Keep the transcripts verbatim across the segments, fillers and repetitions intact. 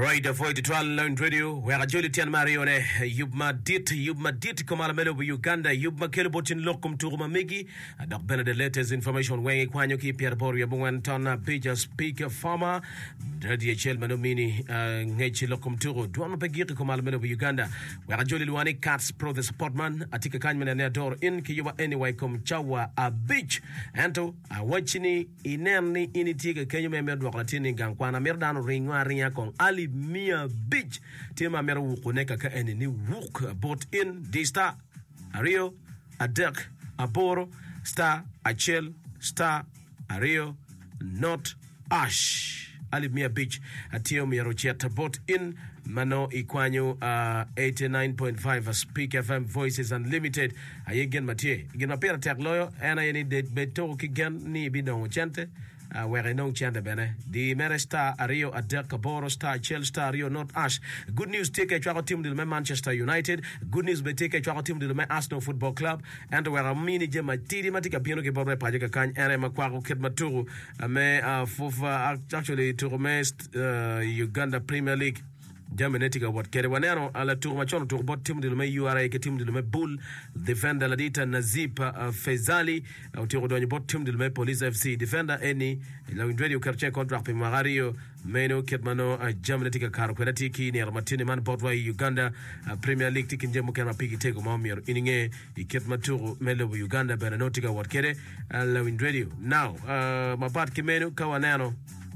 Right, avoid the trial lounge radio. Where a jolly tian marione, Yubma dit, Yubma dit, Kamalame Uganda, Yubma Kelbotin locum to Mamigi, and Doc Benedict latest information weighing Quanyuki, Pierre Boria, Buantana, Pija, Speaker, Farmer, Dirty Chel Manomini, Nachi locum turo, Duan Pegir, Kamalame Uganda, where a jolly Luani cats pro the sportman, Atika Kanman and their door in Kiyuba anyway, come Chawa, a beach, Anto, a watchini, Inerni, Initiga, Kanyume, Dwakatini, Gankwana, Merdan, Ringaria, Kong Ali. Mia Beach tema mera wukuneka ka eni ni wuk bought in D star Ario Adek Aboro star Achel star Ario not Ash Ali Mia Beach atio mero cheta bought in Mano Ikwanyo uh, eighty-nine point five uh, Speak F M Voices Unlimited ayegen matie igen mapera tek loyo ena yeni de beto kigen ni bidon chente Uh, where I know Chanda Bene, the Mera Star, Ario, Adek, Boro Star, Chel Star, Rio, Not Ash. Good news, take a travel team to the Manchester United. Good news, but take a travel team to the Arsenal Football Club. And where a mini gem, a tidi matica piano keyboard, Pajaka Kan, and Makwako Kitmaturu, a me, uh, for actually to remain uh, Uganda Premier League. Jamenetika wat kere wanero ala tour machono tour bot team de lume U R A ke team de lume Bull defender la dita Nazip uh, Fezali au tour donyo bot team de lume Police F C defender eni la windredio kerche contract pe Magario meno ketmano uh, Jamenetika karo kwerati ki ni armatini man bot wa Uganda uh, Premier League tikinje mukena pigi tego mamir ininge iketmaturu melo Uganda benanotika wat kere uh, la windredio now uh, mabat kimeno kawanero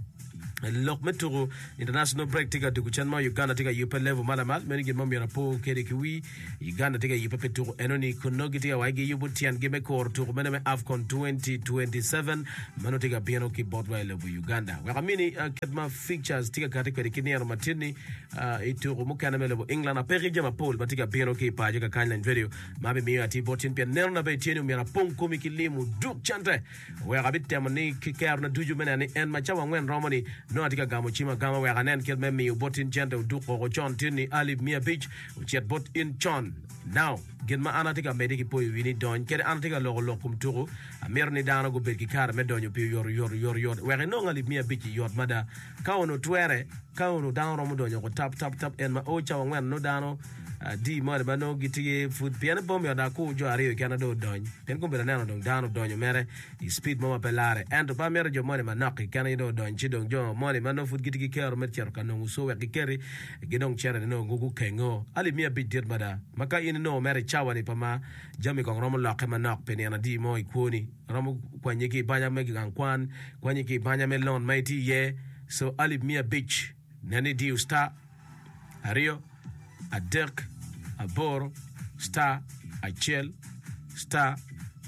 Look, Meturu international break ticket to Kuchanma, Uganda take a Yupa level Malamal, many give Mammy Rapo, Kerikui, Uganda take a Yupa to Enoni, Konogiti, Wagi Yubuti and Gimekor to Mename Afcon twenty twenty-seven, Manotika Piano keyboard by level Uganda. Where a mini uh, Ketma features take a category Kenya Martini, uh, itu Mukana level England, a Perijama Pole, but take a piano key, Pajaka Kanlan video, Mabi Mia Tibotin Pianerna Betinu, Mirapon, Komiki Limu, Duke Chante, where a bit Tamani, Kikarna, Dujuman, and Machawa when Romani. No atika gamo chima gama we ganen kel memi bot in chante du ko chon tini Ali Mia Beach chet bot in chon now gen ma anatika mediki po wini don kede anatika lo lo kum turu amerni dana go berki kar me donyo pi yor yor yor yor we no Ali Mia Beach yor mada kawono twere kawono dano mo donyo ko tap tap tap en ma o chawa ngwan no dano di mo ba no giti food piano bom ya da ko jo ari kana do don ten ko bera nano don dano donyo mere speed mo pelare and ba mere jo mo ma nakki kana do don chi don jo mo ma no food giti kero mer cher kana so we keri gidong chere no gugu kengo Ali Mia Beach dir mada maka in no mere chawa ni pama jami ko romo la kema nak pe na di mo ikoni romo kwanye ki banya me gankwan kwanye ki banya me lon mighty ye so Ali Mia Beach nani di usta Ario Adek Aboro Star Achel Star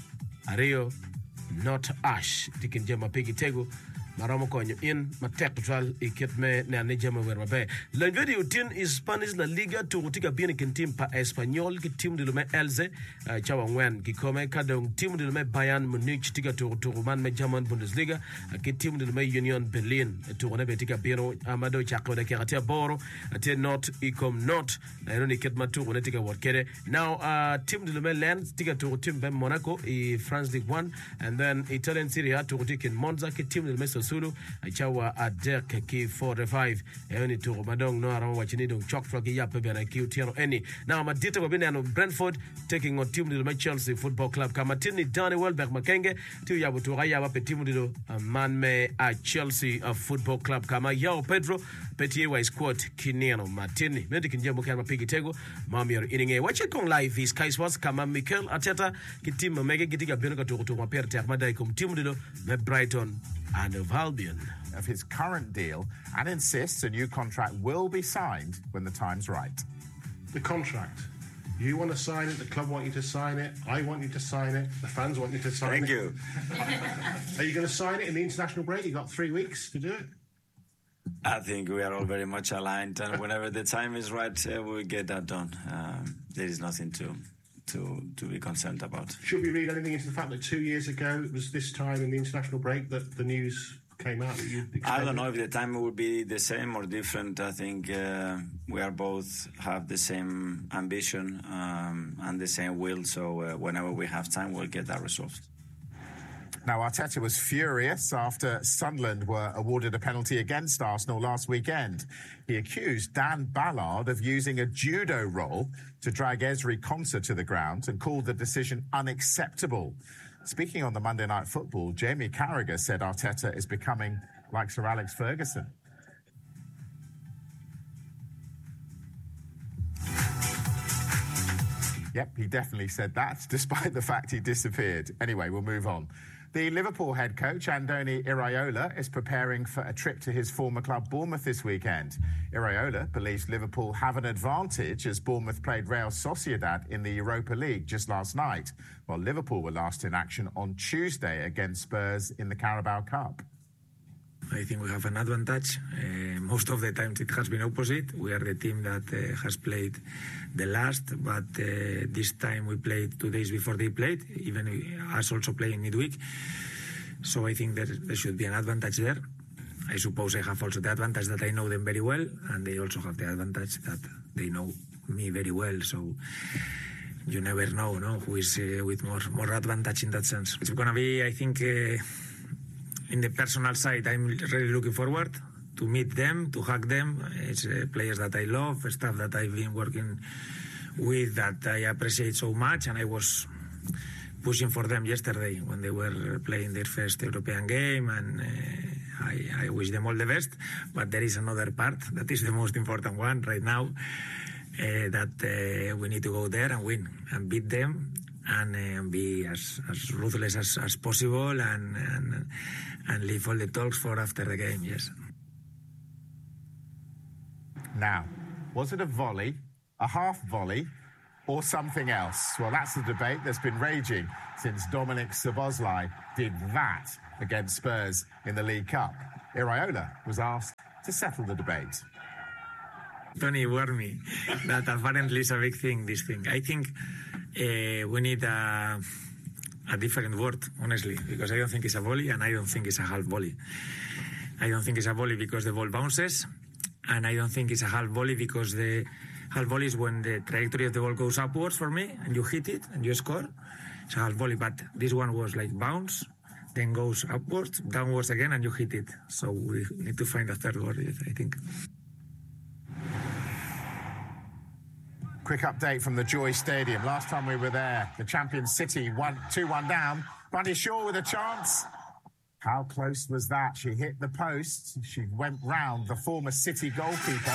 Ario Not Ash Dikin Jema Pigi Tego Maramo konyo in matek tral ikit me na nejama werba be la video tin is Spanish La Liga to tika bien kin team pa Espanyol ki team de lume Elze uh, chawa ngwen ki kome kadong team de lume Bayern Munich tika to to man me German Bundesliga uh, ki team de lume Union Berlin uh, to ne be tika bieno amado chako da kiratia boro ate not ikom not na yoni kit matu ne tika workere now uh, team de lume Lens tika to team be Monaco i France League one and then Italian Serie A to tika Monza ki team de lume Sulu chawa Adek ki forty-five eni to madong no aron wachini dong chok frock yap be na ki tiano eni now madita go bina no Brentford taking on team de Chelsea Football Club kama tini Danny Welbeck Makenge to yabu to raya ba team de man me a Chelsea a Football Club kama yao Pedro Petit wa squad Kiniano Martini mendi kinje mo kama pigi tego mamier ininge watch it on live is Kai Sports kama Mikel Arteta ki team mege gidiga bino ka to to ma per ter madai kom team de me Brighton and of Albion of his current deal and insists a new contract will be signed when the time's right. The contract. You want to sign it, the club want you to sign it, I want you to sign it, the fans want you to sign Thank it. Thank you. Are you going to sign it in the international break? You've got three weeks to do it. I think we are all very much aligned, and whenever the time is right, uh, we'll get that done. Um, there is nothing to... To, to be concerned about. Should we read anything into the fact that two years ago it was this time in the international break that the news came out that you expected? I don't know if the time will be the same or different. I think uh, we are both have the same ambition um, and the same will. So uh, whenever we have time, we'll get that resolved. Now, Arteta was furious after Sunderland were awarded a penalty against Arsenal last weekend. He accused Dan Ballard of using a judo roll to drag Ezri Konsa to the ground and called the decision unacceptable. Speaking on the Monday Night Football, Jamie Carragher said Arteta is becoming like Sir Alex Ferguson. Yep, he definitely said that, despite the fact he disappeared. Anyway, we'll move on. The Liverpool head coach, Andoni Iraola, is preparing for a trip to his former club, Bournemouth, this weekend. Iraola believes Liverpool have an advantage as Bournemouth played Real Sociedad in the Europa League just last night, while Liverpool were last in action on Tuesday against Spurs in the Carabao Cup. I think we have an advantage. Uh, most of the times it has been opposite. We are the team that uh, has played the last, but uh, this time we played two days before they played, even us also playing midweek. So I think that there should be an advantage there. I suppose I have also the advantage that I know them very well, and they also have the advantage that they know me very well. So you never know, no, who is uh, with more more advantage in that sense. It's gonna be, I think. Uh, In the personal side, I'm really looking forward to meet them, to hug them. It's uh, players that I love, staff that I've been working with that I appreciate so much, and I was pushing for them yesterday when they were playing their first European game, and uh, I, I wish them all the best. But there is another part that is the most important one right now, uh, that uh, we need to go there and win and beat them. And uh, be as, as ruthless as, as possible, and, and and leave all the talks for after the game, yes. Now, was it a volley, a half volley, or something else? Well, that's the debate that's been raging since Dominic Szoboszlai did that against Spurs in the League Cup. Iraola was asked to settle the debate. Tony warned me that apparently is a big thing, this thing. I think uh, we need a, a different word, honestly, because I don't think it's a volley and I don't think it's a half volley. I don't think it's a volley because the ball bounces, and I don't think it's a half volley because the half volley is when the trajectory of the ball goes upwards for me and you hit it and you score. It's a half volley, but this one was like bounce, then goes upwards, downwards again, and you hit it. So we need to find a third word, I think. Quick update from the Joy Stadium. Last time we were there, the champion City won two one down. Bundy Shaw with a chance. How close was that? She hit the post. She went round the former City goalkeeper.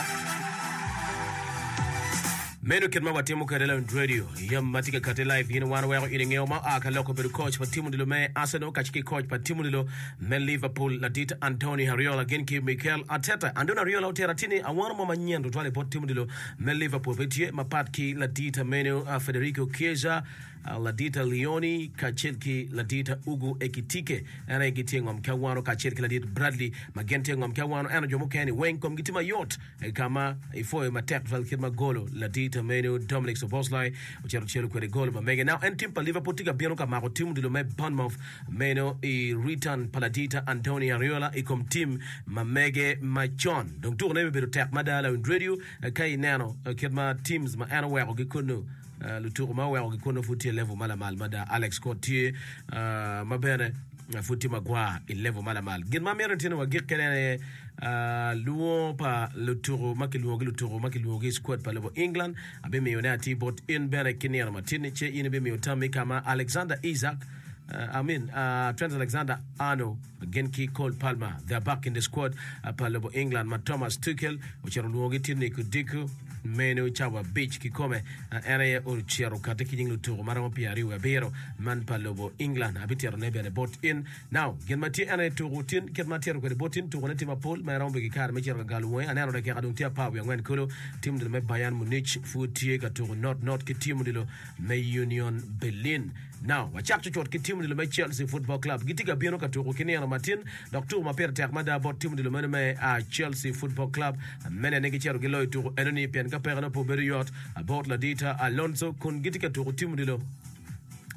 Menu kirma wa timu karela radio yam matika kate live yin wan wa yin ngema aka loko be coach pa timu dilo me Arsenal ka chiki coach pa timu dilo me Liverpool la dit Antonio Iraola gen ki Mikel Arteta andona Iraola otera tini awana mo manyendo twale po timu dilo me Liverpool betie mapat ki la dit menu uh, Federico Chiesa uh, la dit Leoni ka chilki la dit Ugu Ekitike ana gitingo mkawano ka chilki la dit Bradley magentengo mkawano ana jomo kani wen kom gitima yot e kama ifo ma tek val kirma golo la dit menu Dominic Szoboszlai uchero chelo kwere golo ba mege now en timpa Liverpool tiga biano ka mako timu dilo me Bournemouth menu i return paladita Antonio Iraola ikom tim ma mege ma John donc tourne be be tek madala un radio kay nano kirma teams ma ana wa ko gikono le tour ma wa ko gikono futi level mala mal mada Alex Cotier ma bene futi magwa il level mala mal gin ma meren tino wa gikene luo pa le tour ma ke luo le tour ma ke luo squad pa le England abe me yonati bot in bene kinera matini che ine be me otami kama Alexander Isak Uh, I mean, uh, Trent Alexander-Arnold, Genki Cole Palmer, they're back in the squad. Uh, Palebo England, ma Thomas Tuchel, Uchero Luogiti, Niku Diku, Menu Chawa Beach, Kikome, Area Uchero Kateki Lutu, Maramo Piari, Webero, Man Palebo England, Abitiero Nebe, bot in. Now, get Mati and to routine, get Matero with the botin to one team of Paul, Marombi Car, Major Galway, and Aaron Garaduntia Power, Wen Kolo, Team de Bayern Munich, Futiega to not not Kitimudilo, May Union Berlin. Now, wa chak chot ki timu dilo me Chelsea Football Club gitiga bieno ka to kini na Martin doctor ma per tak mada bot timu dilo me a Chelsea Football Club mena ne gichero gilo to enoni pen ka per na po beriot about la dita Alonso kun gitika to timu dilo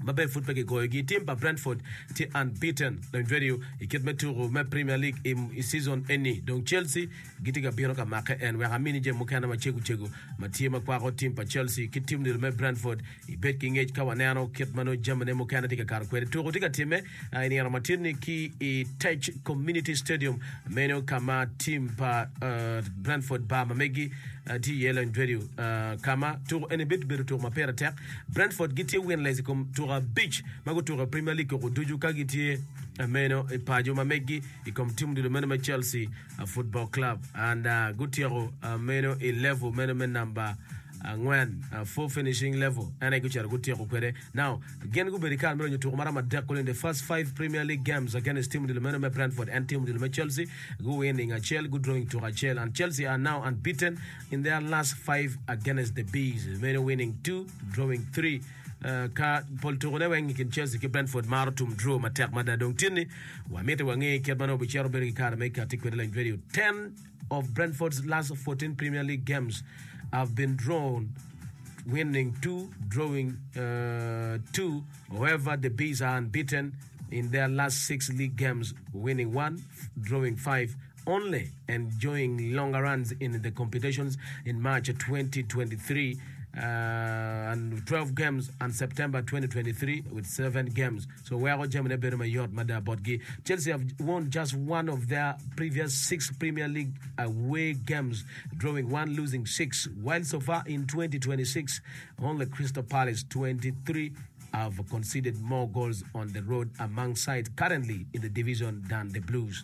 mabe football ke go gi team pa Brentford ti unbeaten le video ikit meturu me Premier League im season any donc Chelsea giti ga biro ka maka en we amini je mukana ma chegu chegu ma team kwa go team pa Chelsea ki team le me Brentford i bet ki ngej ka wanano kit mano jamane mukana tika kar kwere to tika time ni ara matini ki i Touch Community Stadium meno kama team pa uh, Brentford ba mamegi uh, ti yelo video uh, kama to any bit better to ma pera tek Brentford giti win lazy kom to a beach mago to a Premier League ko duju ka giti meno e pajo mamegi i kom team de meno Chelsea uh, Football Club and uh, gutiero uh, meno e level meno men number ngwan uh, full finishing level and I go chara go tiako kwere now again go be kan mero to mara madako in the first five Premier League games against team de Meno Brentford and team de Chelsea go winning a Chelsea good drawing to a Chelsea and Chelsea are now unbeaten in their last five against the Bees Meno winning two drawing three Uh, ka Paul Tourne wengi kin Chelsea ki Brentford maratum draw matek mada dong tini wa mete wangi ke bano bicharo beri kar make article line video ten of Brentford's last fourteen Premier League games have been drawn, winning two, drawing uh, two. However, the Bees are unbeaten in their last six league games, winning one, drawing five, only enjoying longer runs in the competitions in March twenty twenty-three. Uh, and twelve games and September twenty twenty-three with seven games. So we are Germany better yard mada bodgi. Chelsea have won just one of their previous six Premier League away games, drawing one, losing six. While so far in twenty twenty-six, only Crystal Palace twenty-three have conceded more goals on the road among sides currently in the division than the Blues.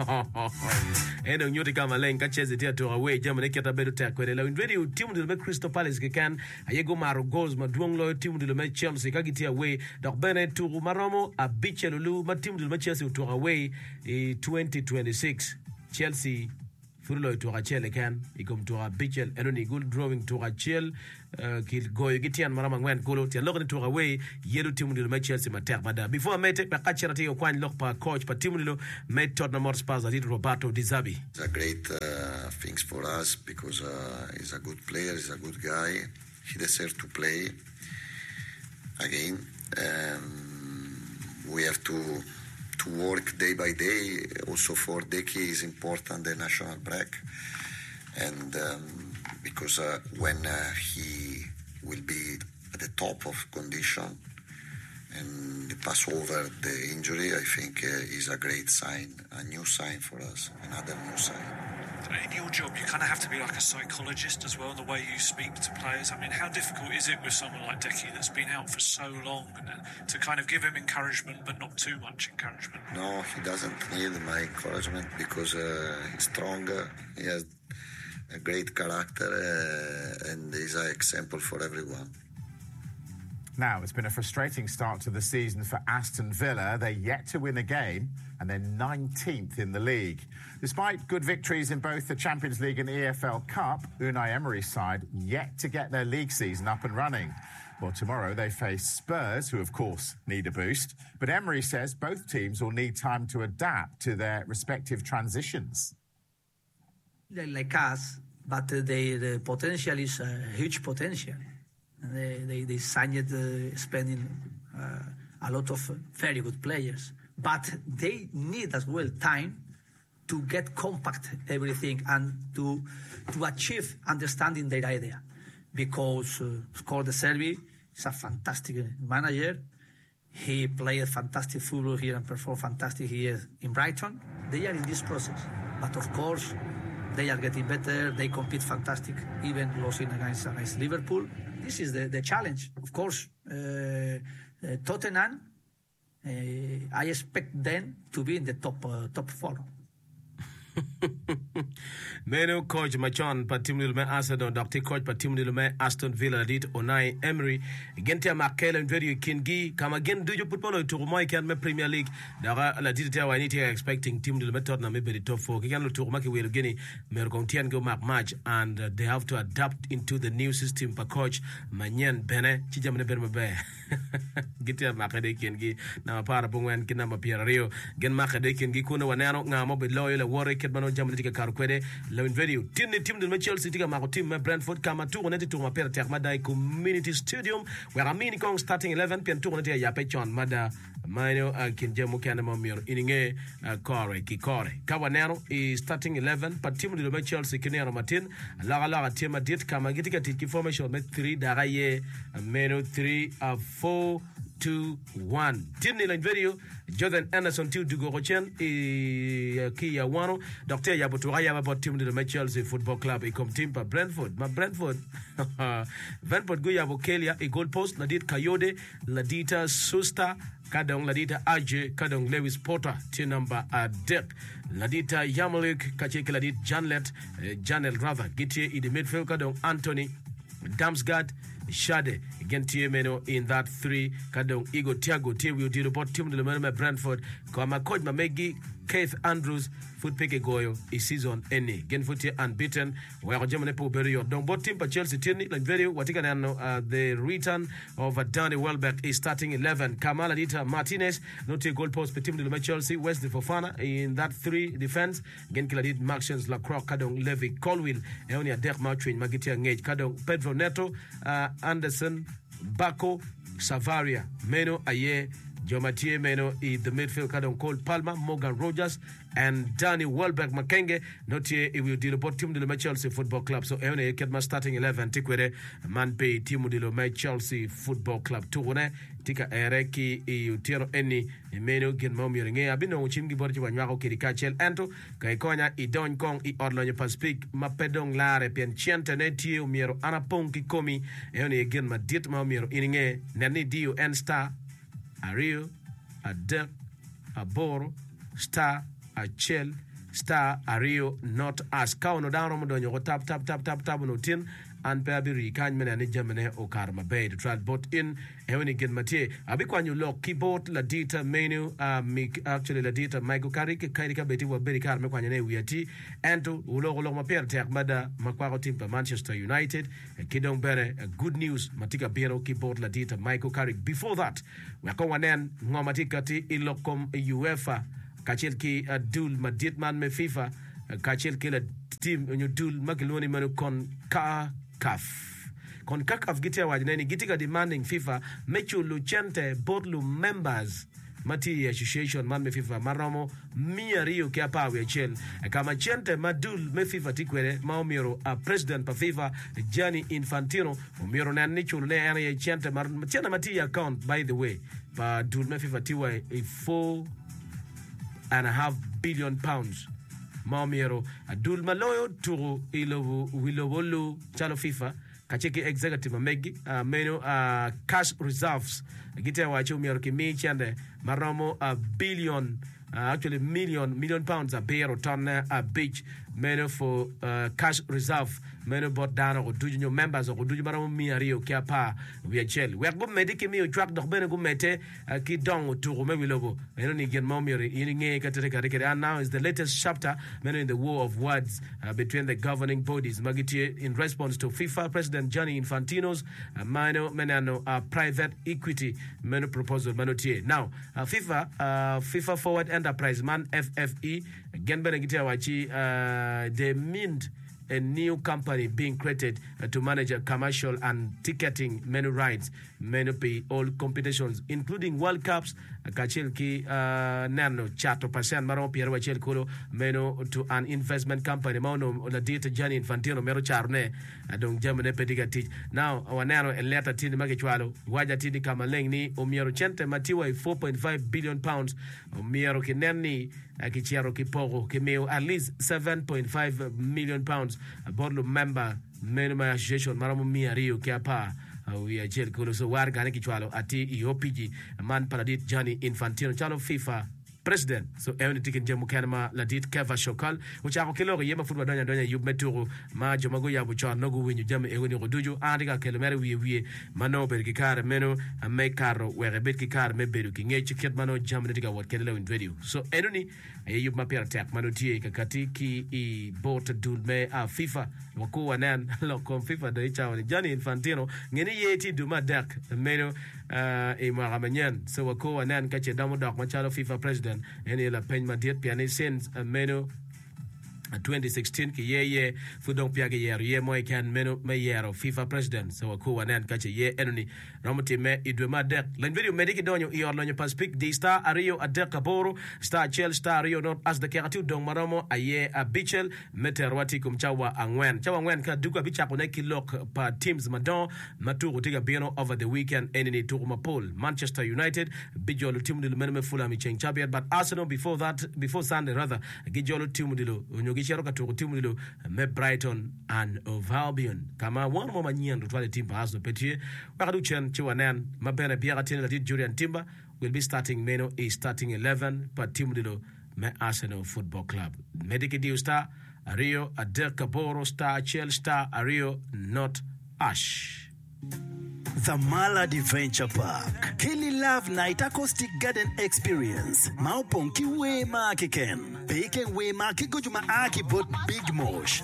Eno nyote kama lenga cheze tia to away Germany keta bedo ta kwele la really team de me Crystal Palace ke kan ayego maro goals ma duong lo team de me Chelsea ka gitia away dok bene to maromo a bichelulu ma team de me Chelsea to away e twenty twenty-six Chelsea furlo to Rachel kan ikom to bichel enoni good drawing to Rachel kil goy gitian marama ngwen golo ti lokni to away yedo team de me Chelsea ma ter bada before mete pa kachirati yo kwan lok pa coach pa team de me Tottenham Hotspur at Roberto Di Zabi. It's a great uh, things for us because uh, he's a good player, he's a good guy. He deserves to play again. Um, we have to to work day by day. Also for Deki is important the national break, and um, because uh, when uh, he will be at the top of condition and pass over the injury, I think uh, is a great sign, a new sign for us, another new sign. In your job, you kind of have to be like a psychologist as well in the way you speak to players. I mean, how difficult is it with someone like Deki that's been out for so long and to kind of give him encouragement but not too much encouragement? No, he doesn't need my encouragement because uh, he's stronger, he has a great character uh, and he's an example for everyone. Now, it's been a frustrating start to the season for Aston Villa. They're yet to win a game and they're nineteenth in the league. Despite good victories in both the Champions League and E F L Cup, Unai Emery's side yet to get their league season up and running. Well, tomorrow they face Spurs, who of course need a boost. But Emery says both teams will need time to adapt to their respective transitions. They're like us, but uh, they, the potential is a huge potential. They, they, they signed uh, spending uh, a lot of very good players. But they need as well time to get compact everything and to to achieve understanding their idea. Because uh, Scott De Zerbi is a fantastic manager. He played fantastic football here and performed fantastic here in Brighton. They are in this process. But of course, they are getting better. They compete fantastic, even losing against, against Liverpool. This is the, the challenge. Of course, uh, uh, Tottenham, uh, I expect them to be in the top uh, top four. Menu coach Machon Patimul me Arsenal Doctor coach Patimul me Aston Villa dit Unai Emery gente Markel and very kingi kama gen do you football to Romai can me Premier League dara la dit wa ni expecting team de Tottenham me be the top four can to Romaki will gini me kontian go mark match and uh, they have to adapt into the new system per coach Manyen Bene chijamne berme be gente Markel kingi na para bungwen kinama Pierre Rio gen Markel kingi kuna wanano ngamo be loyal work ketmano jamne tika kar kwede lawin video tin ni tim de Chelsea tika ma team ma Brentford kama tu ne tu ma per ter madai community stadium where amini kong starting eleven pen tu ne ya pe chon mada maino kin jemo kana mo mir ininge kore ki kore kawanero is starting eleven but team de Chelsea kinero matin la la team dit kama gitika tiki formation met three daraye meno three uh, four two one tin ni video Jordan Anderson tu dugo rochen e ki ya wano docteur ya botura ya about team de Chelsea Football Club e comme team pa Brentford ma Brentford Brentford go ya vokelia e goal post la dit Kayode la dita Susta kadong la dita Aje kadong Lewis Potter team number a dep la dita Yamalik kacheke la dit Janlet uh, Janel rather gitie in the midfield kadong Anthony Damsgaard Shade again Tiemeno in that three kadong Igor Thiago Tiago did about team de la Brentford kama coach Mamegi Keith Andrews foot pick goyo i season any again foot unbeaten we are Germany po period donc bot team pa Chelsea tini like video watika nano uh, the return of uh, Danny Welbeck is starting eleven Kamala Dita Martinez no take goal post per team de la Chelsea Wesley Fofana in that three defense again kila dit Maxence Lacroix kadong Levi Colwill e oni adek matchwin magitia ngej kadong Pedro Neto uh, Anderson Bako Savaria Meno Aye Jomatie Meno in the midfield kadong Cole Palmer Morgan Rogers and Danny Welbeck Makenge notie e will deal about team de la Chelsea Football Club so ene ketma starting eleven tikwere man pay team de la Chelsea Football Club tourne tika ereki e utero eni meno gen momir nge abino uchimgi borji wanywako kirikachel ento kai konya i don kong i orlonyo paspik mapedong lare pien chiente ne tie umiero anapong kikomi ene gen madit momiero ininge nani dio en star Ario, a Dek, a Boro, Star, a Chel, Star, Ario, not as Kauno down Romadonio, tap, tap, tap, tap, tap, no tin, and Pabiri, Kanman and Germany, or Karma Bay, to try bot in, and when you get Mate, Abikwan you lock keyboard, La Dita, menu, uh, actually La Dita, Michael Karik, Karika Betty, were very Karma, we are tea, and to Ulo Maper, Tek Mada, Makwaro team for Manchester United, and Kidong Bere, good news, Matika Biro, keyboard, La Dita, Michael Karik. Before that, we are going to Ngomatikati, Ilokom, UEFA, Kachelki, Adul, Maditman, me FIFA, Kachelki, la team, and you do Magaloni Manu con Ka. Kaf. Kon kakaf gitia wajineni gitika demanding FIFA mechu luchente botlu members mati association man me FIFA maramo mia rio kia pawe chel kama chente madul me FIFA tikwere maomiro a president pa FIFA Gianni Infantino umiro na nichu le area chente mar chena mati account by the way pa dul me FIFA tiwa a four and a half billion pounds Maumiro Adul Maloyo Turu Ilovu Wilowolu Chalo FIFA Kacheki executive Megi uh, menu uh, cash reserves Gita Wachu Miroki Michande Maromo a billion uh, actually million million pounds a beer or ton a beach menu for uh, cash reserve menu bot down or do you members or do you maromo miario kiapa we are chel we are go mediki mi track do bene go mete ki dong to me wilobo eno ni gen momiri yinge katere kare and now is the latest chapter menu in the war of words uh, between the governing bodies magiti in response to FIFA President Gianni Infantino's uh, mano menano uh, private equity menu proposal manotie now uh, FIFA uh, FIFA Forward Enterprise man F F E again benegiti wachi uh, they mint a new company being created uh, to manage a commercial and ticketing menu rights, menu pay all competitions, including World Cups, Kachilki, Nano, Chato, Pasan, Maro, Piero Wachel Kuro, menu to an investment company, Mono, La Dita, Gianni Infantino, Mero Charne, Adong Germany Pedigati. Now, our Nano and Leta Tini Magichualo, Wajatini Kamalengni, Omiero Chente, Matiwa, four point five billion pounds, Omiero Kineni, Akichiaro Kiporo, Kimeo, at least seven point five million pounds. A board member, Menuma Association, Maramu Rio, Kiapa, we are jail Kuluso, Wargani Kichwalo, Ati, E O P G, a man Paradit, Gianni Infantino, Channel FIFA. President, so every ticket Jamu Kanama, Ladit, Keva Shokal, which are Kilo, Yema Football Dona, you meturu, Ma Jomagoya, which are no go when you jam Ewini Roduju, Andiga Kelemere, we Mano, Berkikar, Meno, and make caro, where a bit car may be looking at you, Mano, Jamanica, what Kelo in video. So, Enony, you mapir attack, Manuti, Kakatiki, E. Bot, Dulme, a FIFA, Wako, and then Locom FIFA, the Chao, Gianni Infantino, Nini Yeti, Duma Dak, Meno, a Maramanyan, so Wako, and then catch a Damo Doc, Machado FIFA president. And la peine ma diet piané sens a meno twenty sixteen ki ye ye fudong pia ki yer ye moy kan meno me yero FIFA president so ko wanen ka che ye enoni ramoti me idwe madek len video mediki donyo i orlo nyo paspik di star ario adek kaboro star chel star ario not as the keratu dong maromo aye a bichel meterwati kumchawa angwen chawa ngwen ka duka bicha ko ne kilok pa teams madon maturu tiga bieno over the weekend enini turuma pol Manchester United bijolo team dilo meneme fulami cheng chabiat but Arsenal before that before Sunday rather gijolo team dilo Gishero katuko timu lilo me Brighton and of Albion kama wan mo manyiando twale timba aso petie wakadu chen chiwanen mabene biara tini latit Julian Timber will be starting meno is starting eleven pa timu lilo me Arsenal Football Club Mediki Dio Star Ario Adeka Boro Star Chel Star Ario not Ash. The Mala Adventure Park. Kelly Love Night Acoustic Garden Experience. Maupong kiwe ma kiken. Peke we ma kigojuma aki bot Big Mosh.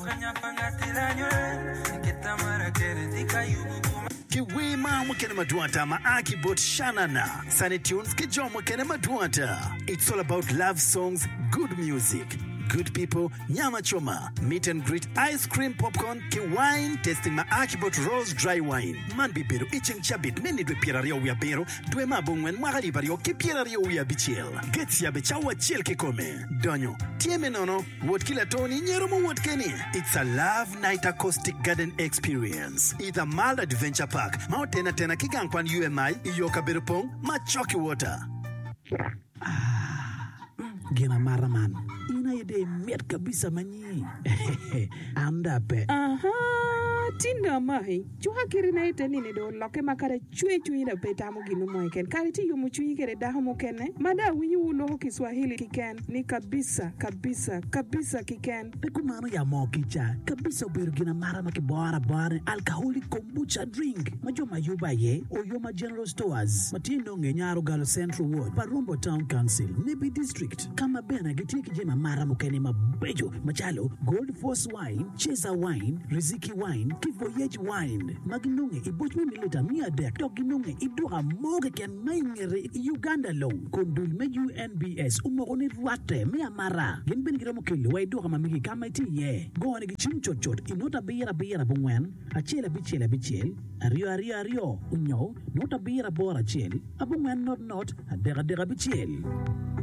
Kiwe ma mukene maduanta ma aki bot Shanana. Sanitunes kijo mukene maduanta. It's all about love songs, good music. Good people, nyama choma, meet and greet, ice cream, popcorn, ki wine, tasting ma akibot rose dry wine. Man bibero itching chabit, neni dwe pirario uya bero, dwe mabungwen mwagari bario ki pirario uya bichel. Gets ya bechawa chel ki kome. Donyo, tieme nono, wot kila toni, nyeromo wot keni. It's a love night acoustic garden experience. It's a Mall Adventure Park. Mao tena tena kigankwan U M I, iyoka berupong, ma choki water. Gina maraman. Ina ide miat kabisa manyi. Anda pe. Aha, tinda mai. Chua kiri na ite nini do loke makare chue chui na peta mo ginu mo iken. Kari ti yumu chui kere daho mo kene. Mada winyi ulo ho Kiswahili kiken. Ni kabisa, kabisa, kabisa kiken. Peku mano ya mo kicha. Kabisa ubiru gina marama ki boara boara. Alcoholic kombucha drink. Majo mayuba ye. Oyoma General Stores. Matindo ngenyaro Galo Central Ward. Parumbo Town Council. Nibi District. Kama bena gitiki jema mara mukene mabejo machalo Gold Force Wine, Cheza Wine, Riziki Wine, Kivoyage Wine, Maginunge ibochme milita mia dek, Toginunge iduha moge ken maingere Uganda low, Kundul me U N B S, umogoni rwate mea mara, genben gira mukele wa iduha mamigi kama iti ye, go on gichim chot chot, inota bira bira bungwen, achela bichela bichel, ario ario ario, unyo, nota bira bora chel, abungwen not not, adera dera bichel.